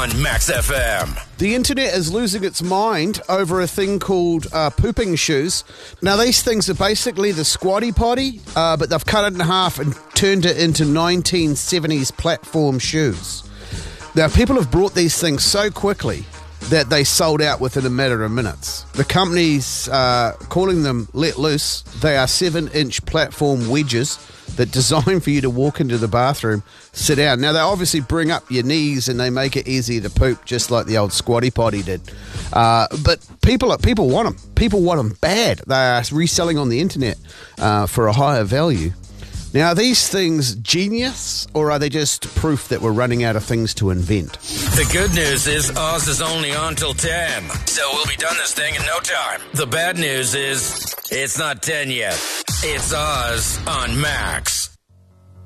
on Max FM. The internet is losing its mind over a thing called pooping shoes. Now, these things are basically the Squatty Potty, but they've cut it in half and turned it into 1970s platform shoes. Now, people have brought these things so quickly that they sold out within a matter of minutes. The company's calling them Let Loose. They are 7-inch platform wedges that designed for you to walk into the bathroom, sit down. Now, they obviously bring up your knees and they make it easier to poop, just like the old Squatty Potty did. But people want them. People want them bad. They are reselling on the internet for a higher value. Now, are these things genius, or are they just proof that we're running out of things to invent? The good news is Oz is only on till 10, so we'll be done this thing in no time. The bad news is it's not 10 yet. It's Oz on Max.